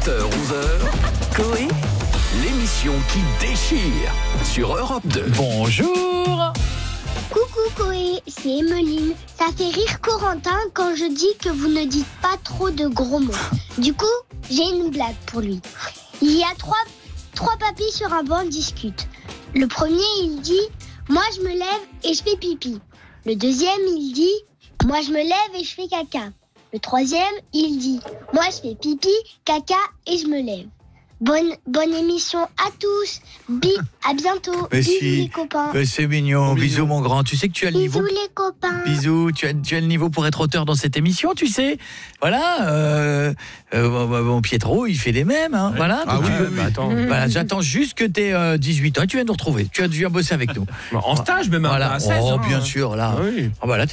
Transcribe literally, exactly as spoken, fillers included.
sept heures onze heures, Coé, l'émission qui déchire sur Europe deux. bonjour. Coucou Coé, c'est Emeline. Ça fait rire Corentin quand je dis que vous ne dites pas trop de gros mots. Du coup, j'ai une blague pour lui. Il y a trois, trois papis sur un banc discutent. Le premier, il dit « Moi, je me lève et je fais pipi ». Le deuxième, il dit « Moi, je me lève et je fais caca ». Le troisième, il dit « Moi, je fais pipi, caca et je me lève ». Bonne, bonne émission à tous. Bi, à bientôt. Mais Bisous si. les copains. Mais c'est mignon, bisous mon grand. Tu sais que tu as le niveau. Bisous les copains. Bisous, tu as, tu as le niveau pour être auteur dans cette émission, tu sais. Voilà, euh, euh, bon, bon, Pietro, il fait les mêmes, hein. Voilà. Ah donc oui, tu peux- oui, oui. attends. Voilà, j'attends juste que tu aies dix-huit ans et tu viens nous retrouver. Tu as dû bosser avec nous. En stage même, Voilà. à seize Oh, ans, bien hein. sûr, là. Ah oui. Ah bah là,